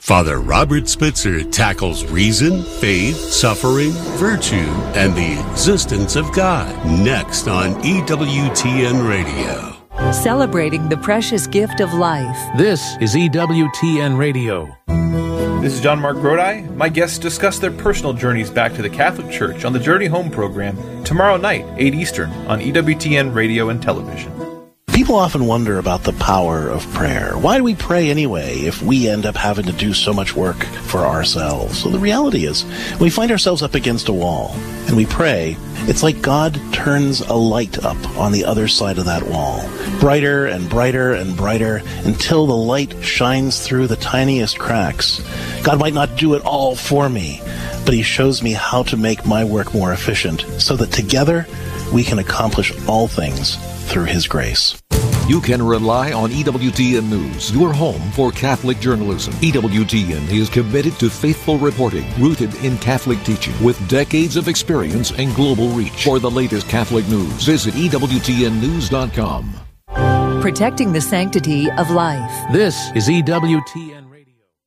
Father Robert Spitzer tackles reason, faith, suffering, virtue, and the existence of God. Next on EWTN Radio. Celebrating the precious gift of life. This is EWTN Radio. This is John Mark Grodi. My guests discuss their personal journeys back to the Catholic Church on the Journey Home program tomorrow night, 8 Eastern, on EWTN Radio and Television. People often wonder about the power of prayer. Why do we pray anyway if we end up having to do so much work for ourselves? Well, the reality is, when we find ourselves up against a wall and we pray, it's like God turns a light up on the other side of that wall. Brighter and brighter and brighter until the light shines through the tiniest cracks. God might not do it all for me, but He shows me how to make my work more efficient so that together we can accomplish all things through His grace. You can rely on EWTN News, your home for Catholic journalism. EWTN is committed to faithful reporting, rooted in Catholic teaching, with decades of experience and global reach. For the latest Catholic news, visit EWTNnews.com. Protecting the sanctity of life. This is EWTN Radio.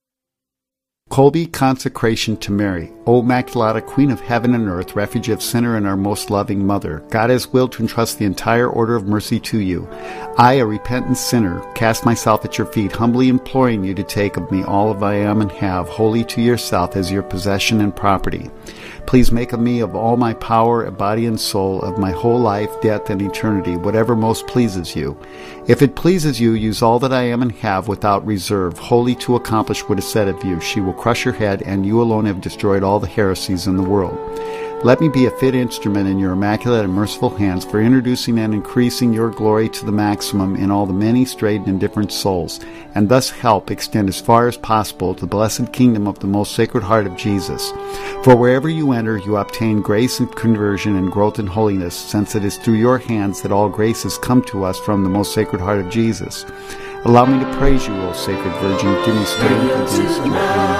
Colby Consecration to Mary, O Immaculata, Queen of Heaven and Earth, refuge of sinner and our most loving Mother. God has willed to entrust the entire order of mercy to you. I, a repentant sinner, cast myself at your feet, humbly imploring you to take of me all of I am and have, wholly to yourself as your possession and property. Please make of me, of all my power, body and soul, of my whole life, death, and eternity, whatever most pleases you. If it pleases you, use all that I am and have without reserve, wholly to accomplish what is said of you. She will crush your head, and you alone have destroyed all the heresies in the world. Let me be a fit instrument in your immaculate and merciful hands for introducing and increasing your glory to the maximum in all the many strayed and indifferent souls, and thus help extend as far as possible the blessed kingdom of the most Sacred Heart of Jesus. For wherever you enter, you obtain grace and conversion and growth in holiness, since it is through your hands that all graces come to us from the most Sacred Heart of Jesus. Allow me to praise you, O Sacred Virgin. Give me strength to do so.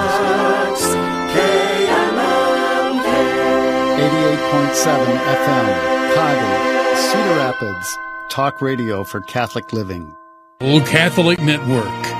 88.7 FM, Chicago, Cedar Rapids, talk radio for Catholic living. Old Catholic Network.